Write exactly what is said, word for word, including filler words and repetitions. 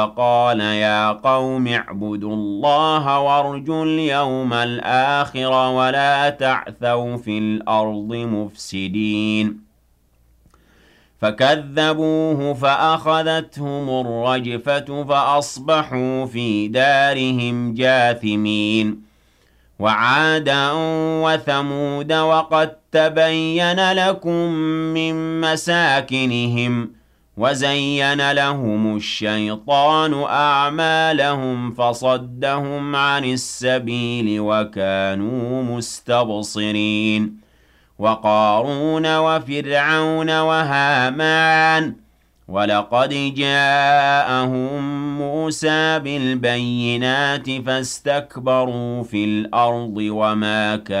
قال يا قوم اعبدوا الله وارجوا اليوم الآخر ولا تعثوا في الأرض مفسدين فكذبوه فأخذتهم الرجفة فأصبحوا في دارهم جاثمين وعادا وثمود وقد تبين لكم من مساكنهم وزين لهم الشيطان أعمالهم فصدهم عن السبيل وكانوا مستبصرين وقارون وفرعون وهامان ولقد جاءهم موسى بالبينات فاستكبروا في الأرض وما كانوا